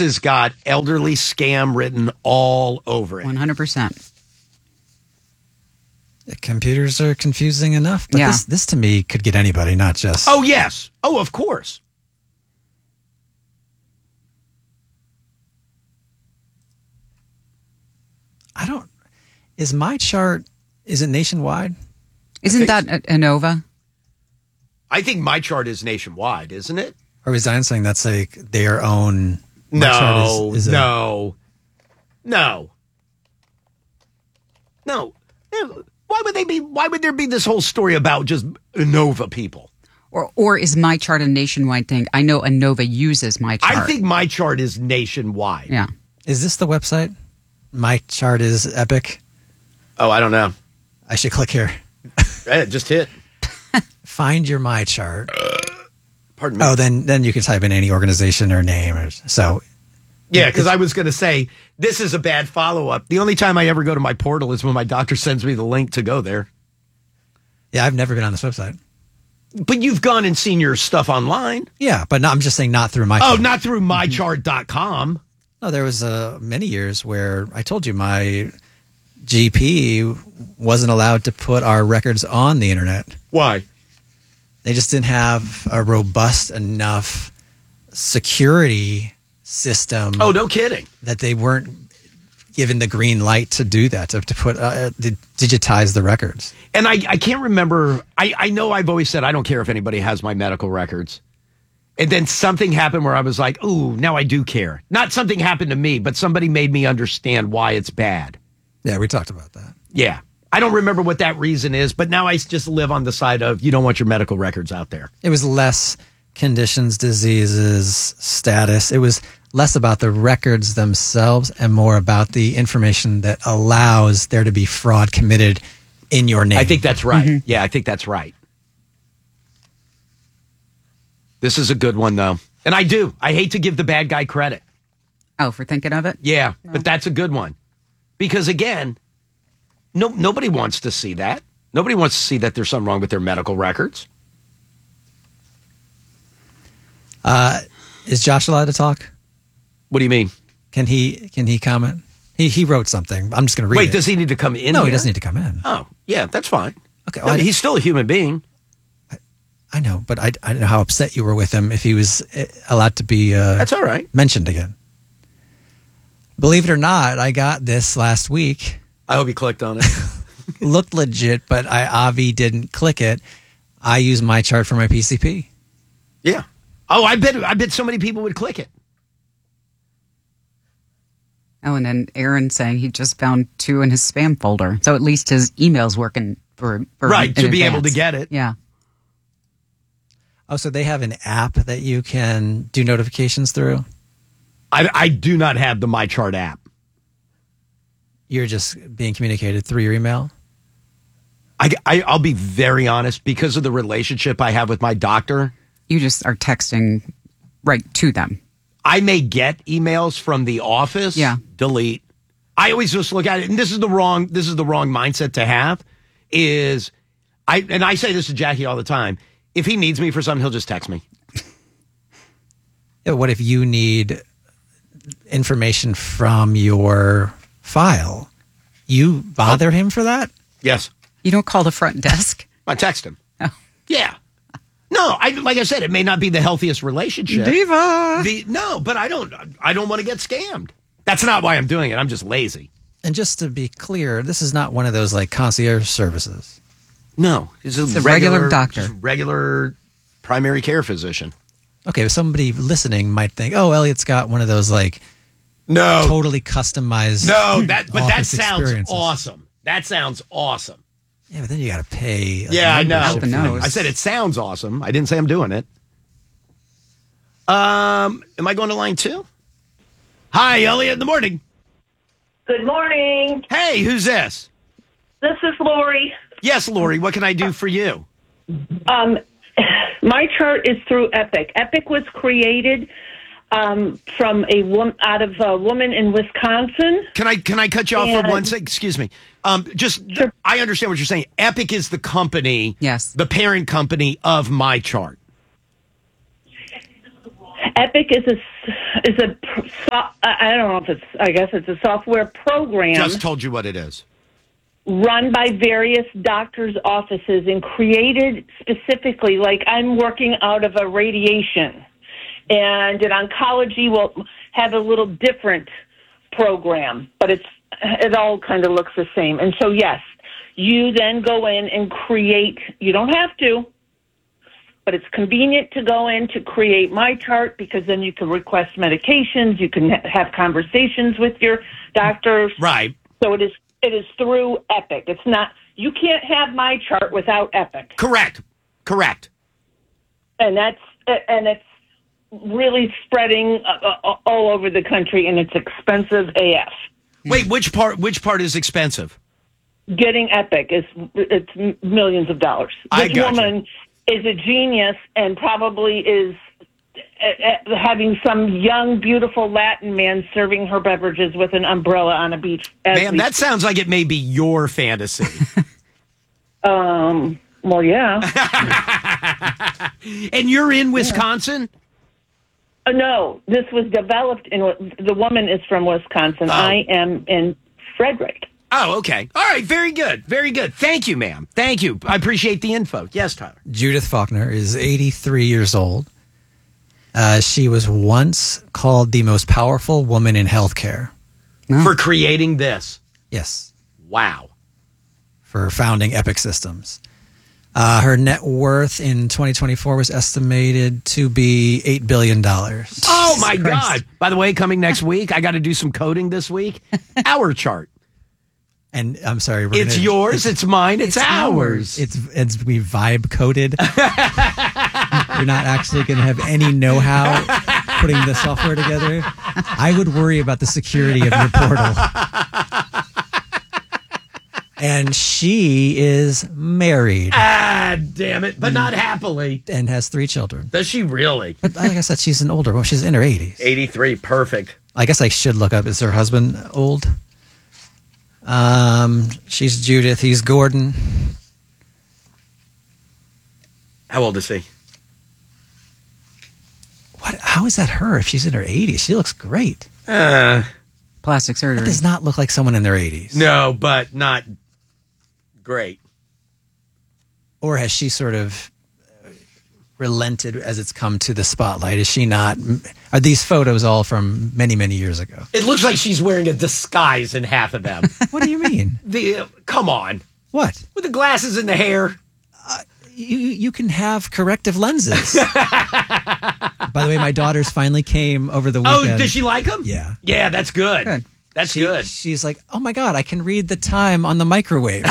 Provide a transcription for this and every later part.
has got elderly scam written all over it. 100%. Computers are confusing enough, but Yeah. this to me could get anybody, not just... Oh, yes. Oh, of course. Is my chart, is it nationwide? Isn't that ANOVA? I think my chart is nationwide, isn't it? Or is Diane saying that's like their own... No. Why would there be this whole story about just ANOVA people? Or is my chart a nationwide thing? I know ANOVA uses my chart. I think my chart is nationwide. Yeah. Is this the website? My chart is Epic. Oh, I don't know. I should click here. Just hit. Find your My chart. Pardon me. Oh, then you can type in any organization or name. Yeah, because I was going to say, this is a bad follow-up. The only time I ever go to my portal is when my doctor sends me the link to go there. Yeah, I've never been on this website. But you've gone and seen your stuff online. Yeah, but I'm just saying not through my chart. Oh, not through mychart.com. No, there was many years where I told you my GP wasn't allowed to put our records on the internet. Why? They just didn't have a robust enough security system. Oh, no kidding. That they weren't given the green light to do that, to put digitize the records. And I can't remember. I know I've always said I don't care if anybody has my medical records. And then something happened where I was like, ooh, now I do care. Not something happened to me, but somebody made me understand why it's bad. Yeah, we talked about that. Yeah. I don't remember what that reason is, but now I just live on the side of you don't want your medical records out there. It was less conditions, diseases, status. It was less about the records themselves and more about the information that allows there to be fraud committed in your name. I think that's right. Mm-hmm. Yeah, I think that's right. This is a good one, though. And I do. I hate to give the bad guy credit. Oh, for thinking of it? Yeah, no. But that's a good one. Because, again, nobody wants to see that. Nobody wants to see that there's something wrong with their medical records. Is Josh allowed to talk? What do you mean? Can he comment? He wrote something. I'm just going to read it. Wait, does he need to come in? No, here? he doesn't need to come in. Oh, yeah, that's fine. Okay, well, he's still a human being. I know, but I don't know how upset you were with him if he was allowed to be that's all right. Mentioned again. Believe it or not, I got this last week. I hope he clicked on it. Looked legit, but Avi didn't click it. I use my chart for my PCP. Yeah. Oh, I bet so many people would click it. Oh, and then Aaron saying he just found 2 in his spam folder. So at least his email's working for right, to be advance. able to get it. Yeah. Oh, so they have an app that you can do notifications through? I do not have the MyChart app. You're just being communicated through your email? I'll be very honest. Because of the relationship I have with my doctor. You just are texting right to them. I may get emails from the office. Yeah. Delete. I always just look at it, and this is the wrong mindset to have. I say this to Jackie all the time. If he needs me for something, he'll just text me. Yeah, what if you need information from your file? You bother him for that? Yes. You don't call the front desk? I text him. Oh. Yeah. No, like I said, it may not be the healthiest relationship. Diva. But I don't want to get scammed. That's not why I'm doing it. I'm just lazy. And just to be clear, this is not one of those like concierge services. No, it's a regular doctor, regular primary care physician. Okay, if somebody listening might think, "Oh, Elliot's got one of those like totally customized." No, that sounds awesome. That sounds awesome. Yeah, but then you got to pay. Yeah, I know. I said it sounds awesome. I didn't say I'm doing it. Am I going to line 2? Hi, Elliot. In the morning. Good morning. Hey, who's this? This is Lori. Yes, Lori. What can I do for you? My chart is through Epic. Epic was created from a woman in Wisconsin. Can I cut you off for 1 second? Excuse me. Sure. I understand what you're saying. Epic is the company, yes, the parent company of MyChart. Epic I don't know if it's, I guess it's a software program Just told you what it is. run by various doctors' offices and created specifically, like I'm working out of a radiation, and an oncology will have a little different program, but it all kind of looks the same. And so, yes, you then go in and create, you don't have to, but it's convenient to go in to create my chart, because then you can request medications, you can have conversations with your doctors. Right. So it is through Epic. It's not, you can't have my chart without Epic. Correct. And it's really spreading all over the country, and it's expensive AF. Wait, which part is expensive? Getting Epic it's millions of dollars. I This gotcha. woman is a genius and probably is having some young, beautiful Latin man serving her beverages with an umbrella on a beach. Ma'am, that sounds like it may be your fantasy. Well, yeah. And you're in Wisconsin? No, this was developed the woman is from Wisconsin. Oh. I am in Frederick. Oh, okay. All right. Very good. Thank you, ma'am. Thank you. I appreciate the info. Yes, Tyler. Judith Faulkner is 83 years old. She was once called the most powerful woman in healthcare. For creating this. Yes, Wow. for founding Epic Systems. Her net worth in 2024 was estimated to be $8 billion. Oh, my God. By the way, coming next week, I got to do some coding this week. Our chart. And I'm sorry, It's yours. It's mine. It's ours. It's we vibe coded. You're not actually going to have any know-how putting the software together. I would worry about the security of your portal. And she is married Ah, damn it. But not happily. and has 3 children. Does she really? But like I said, she's an older woman. She's in her 80s. 83. Perfect. I guess I should look up. Is her husband old? She's Judith. He's Gordon. How old is he? What? How is that her if she's in her 80s? She looks great. Plastic surgery. That does not look like someone in their 80s. No, but not great. Or has she sort of relented as it's come to the spotlight? Is she not? Are these photos all from many, many years ago? It looks like she's wearing a disguise in half of them. What do you mean? Come on. What? With the glasses and the hair. You can have corrective lenses. By the way, my daughters finally came over the weekend. Oh, does she like them? Yeah. Yeah, that's good. Good. That's good. She's like, oh my God, I can read the time on the microwave.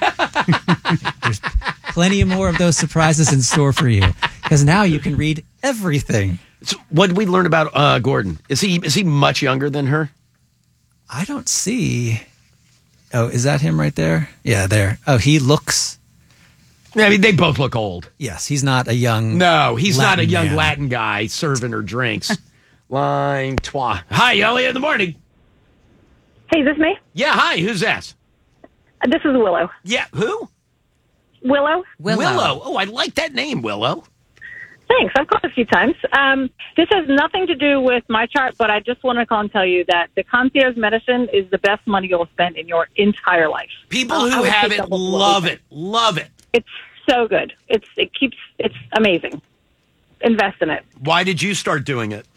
There's plenty more of those surprises in store for you, because now you can read everything. So what did we learn about Gordon? Is he much younger than her? I don't see. Oh, is that him right there? Yeah, there. Oh, he looks. I mean, they both look old. Yes, he's not a young. No, he's not a Latin young man. Latin guy serving her drinks. Line trois. Hi, Elliot in the morning. Hey, is this me? Yeah, hi. Who's this? This is Willow. Yeah, who? Willow? Willow. Oh, I like that name, Willow. Thanks. I've called a few times. This has nothing to do with my chart, but I just want to call and tell you that the concierge medicine is the best money you'll spend in your entire life. People I who would have take it double love loading. it. Love it. It's so good. It's amazing. Invest in it. Why did you start doing it?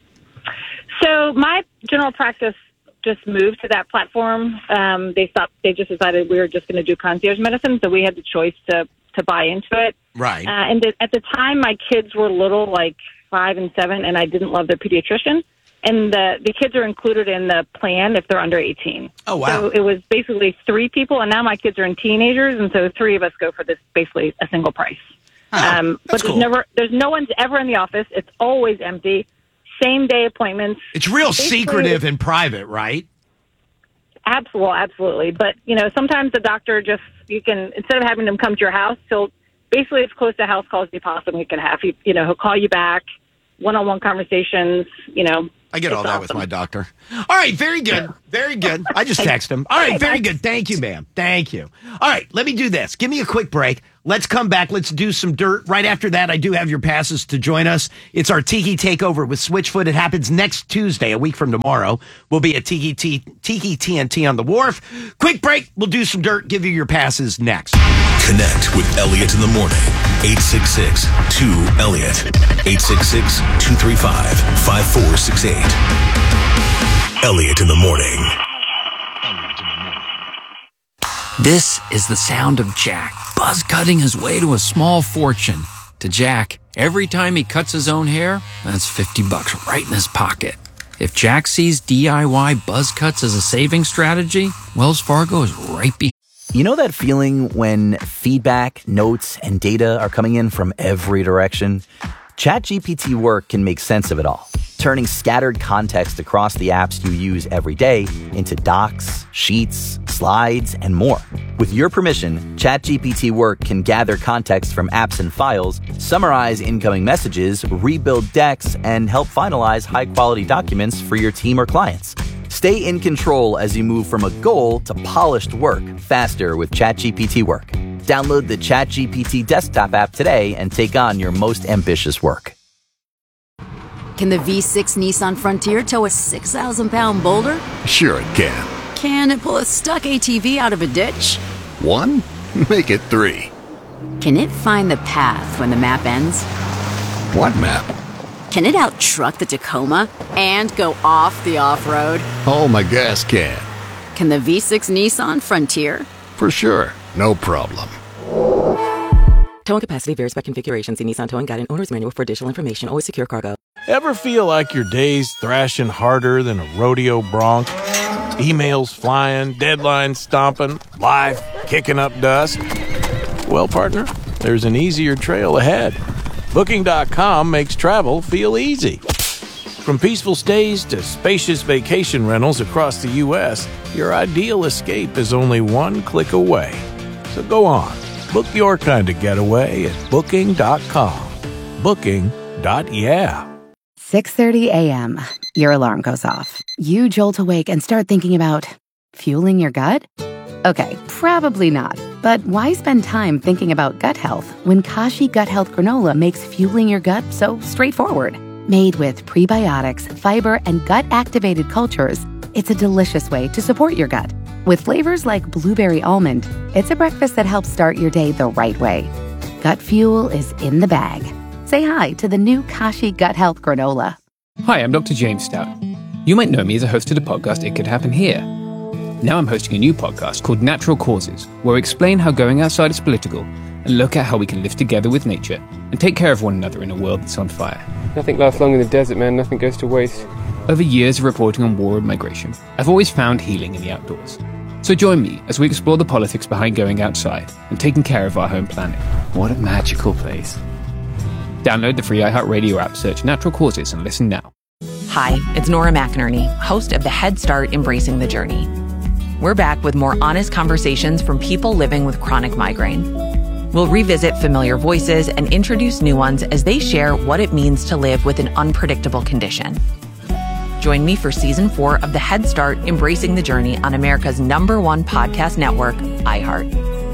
So my general practice just moved to that platform. They just decided we were just going to do concierge medicine, so we had the choice to buy into it. Right. At the time, my kids were little, like 5 and 7, and I didn't love their pediatrician. And the kids are included in the plan if they're under 18. Oh, wow. So it was basically 3 people, and now my kids are in teenagers, and so 3 of us go for this basically a single price. Oh, But cool. there's no one's ever in the office. It's always empty. Same day appointments. It's real Basically, secretive and private, right? Absolutely. But, sometimes the doctor you can, instead of having them come to your house, he'll basically as close to house calls as he possibly can have. He'll call you back, one-on-one conversations, I get all it's that with awesome. my doctor. All right, very good. Very good. I just text him. All right, very good. Thank you, ma'am. Thank you. All right, let me do this. Give me a quick break. Let's come back. Let's do some dirt. Right after that, I do have your passes to join us. It's our Tiki Takeover with Switchfoot. It happens next Tuesday, a week from tomorrow. We'll be at Tiki TNT on the Wharf. Quick break. We'll do some dirt. Give you your passes next. Connect with Elliot in the morning. 866-2-ELLIOT. 866-235-5468. Elliot in the morning. This is the sound of Jack, buzz cutting his way to a small fortune. To Jack, every time he cuts his own hair, that's $50 right in his pocket. If Jack sees DIY buzz cuts as a saving strategy, Wells Fargo is right behind. You know that feeling when feedback, notes, and data are coming in from every direction? ChatGPT Work can make sense of it all, turning scattered context across the apps you use every day into docs, sheets, slides, and more. With your permission, ChatGPT Work can gather context from apps and files, summarize incoming messages, rebuild decks, and help finalize high-quality documents for your team or clients. Stay in control as you move from a goal to polished work faster with ChatGPT Work. Download the ChatGPT desktop app today and take on your most ambitious work. Can the V6 Nissan Frontier tow a 6,000-pound boulder? Sure it can. Can it pull a stuck ATV out of a ditch? 1? Make it 3. Can it find the path when the map ends? What map? Can it out-truck the Tacoma and go off the off-road? Oh, my gas can. Can the V6 Nissan Frontier? For sure. No problem. Towing capacity varies by configuration. See Nissan Towing Guide and Owner's Manual for additional information. Always secure cargo. Ever feel like your day's thrashing harder than a rodeo bronc? Emails flying, deadlines stomping, life kicking up dust? Well, partner, there's an easier trail ahead. Booking.com makes travel feel easy. From peaceful stays to spacious vacation rentals across the U.S., your ideal escape is only one click away. So go on, book your kind of getaway at Booking.com. Booking.yeah. 6:30 a.m. Your alarm goes off. You jolt awake and start thinking about fueling your gut? Okay, probably not. But why spend time thinking about gut health when Kashi Gut Health Granola makes fueling your gut so straightforward? Made with prebiotics, fiber, and gut-activated cultures, it's a delicious way to support your gut. With flavors like blueberry almond, it's a breakfast that helps start your day the right way. Gut fuel is in the bag. Say hi to the new Kashi Gut Health Granola. Hi, I'm Dr. James Stout. You might know me as a host of the podcast It Could Happen Here. Now I'm hosting a new podcast called Natural Causes, where we explain how going outside is political and look at how we can live together with nature and take care of one another in a world that's on fire. Nothing lasts long in the desert, man. Nothing goes to waste. Over years of reporting on war and migration, I've always found healing in the outdoors. So join me as we explore the politics behind going outside and taking care of our home planet. What a magical place. Download the free iHeartRadio app, search Natural Causes, and listen now. Hi, it's Nora McInerney, host of the Head Start Embracing the Journey. We're back with more honest conversations from people living with chronic migraine. We'll revisit familiar voices and introduce new ones as they share what it means to live with an unpredictable condition. Join me for Season 4 of the Head Start Embracing the Journey on America's #1 podcast network, iHeart.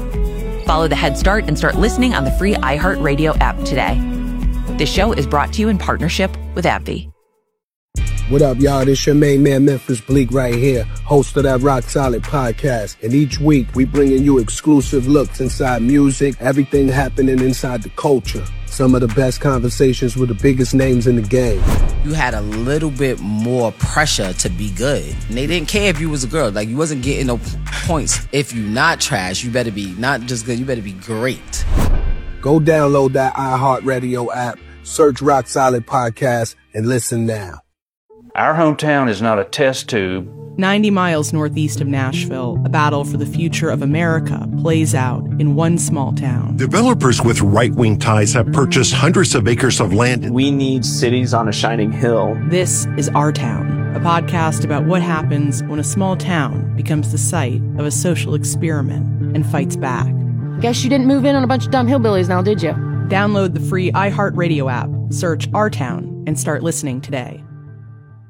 Follow the Head Start and start listening on the free iHeartRadio app today. This show is brought to you in partnership with AbbVie. What up, y'all? This your main man, Memphis Bleak, right here, host of that Rock Solid podcast. And each week, we bringing you exclusive looks inside music, everything happening inside the culture. Some of the best conversations with the biggest names in the game. You had a little bit more pressure to be good. And they didn't care if you was a girl. Like, you wasn't getting no points. If you not trash, you better be not just good, you better be great. Go download that iHeartRadio app, search Rock Solid Podcast, and listen now. Our hometown is not a test tube. 90 miles northeast of Nashville, a battle for the future of America plays out in one small town. Developers with right-wing ties have purchased hundreds of acres of land. We need cities on a shining hill. This is Our Town, a podcast about what happens when a small town becomes the site of a social experiment and fights back. Guess you didn't move in on a bunch of dumb hillbillies now, did you? Download the free iHeartRadio app, search Our Town, and start listening today.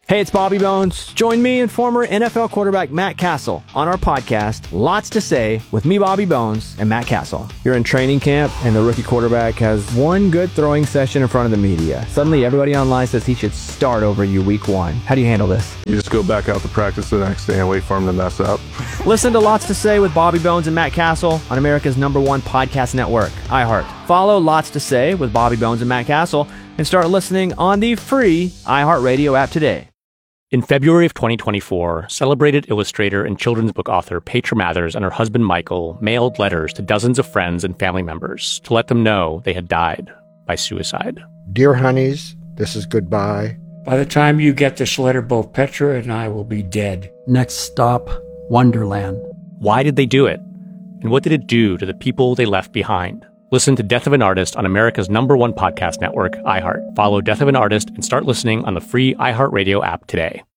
Hey, it's Bobby Bones. Join me and former NFL quarterback Matt Castle on our podcast, Lots to Say, with me, Bobby Bones, and Matt Castle. You're in training camp, and the rookie quarterback has one good throwing session in front of the media. Suddenly, everybody online says he should start over you week one. How do you handle this? You just go back out to practice the next day and wait for him to mess up. Listen to Lots to Say with Bobby Bones and Matt Castle on America's #1 podcast network, iHeart. Follow Lots to Say with Bobby Bones and Matt Castle and start listening on the free iHeartRadio app today. In February of 2024, celebrated illustrator and children's book author Petra Mathers and her husband Michael mailed letters to dozens of friends and family members to let them know they had died by suicide. Dear honeys, this is goodbye. By the time you get this letter, both Petra and I will be dead. Next stop, Wonderland. Why did they do it? And what did it do to the people they left behind? Listen to Death of an Artist on America's #1 podcast network, iHeart. Follow Death of an Artist and start listening on the free iHeartRadio app today.